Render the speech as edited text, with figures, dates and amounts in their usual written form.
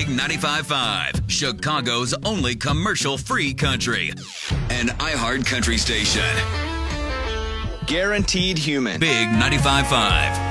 95.5, Chicago's only commercial-free country. An iHeart country station. Guaranteed Human. Big 95.5.